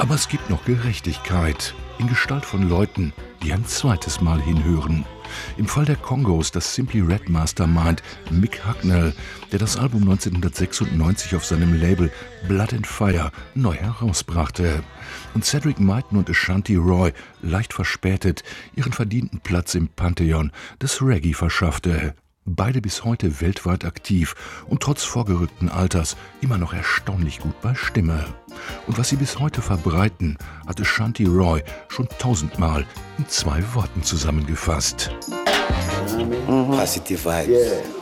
Aber es gibt noch Gerechtigkeit in Gestalt von Leuten, die ein zweites Mal hinhören. Im Fall der Kongos das Simply Red Mastermind Mick Hucknall, der das Album 1996 auf seinem Label Blood and Fire neu herausbrachte. Und Cedric Myton und Ashanti Roy, leicht verspätet, ihren verdienten Platz im Pantheon des Reggae verschaffte. Beide bis heute weltweit aktiv und trotz vorgerückten Alters immer noch erstaunlich gut bei Stimme. Und was sie bis heute verbreiten, hat Ashanti Roy schon 1000-mal in 2 Worten zusammengefasst. Positive vibes. Yeah.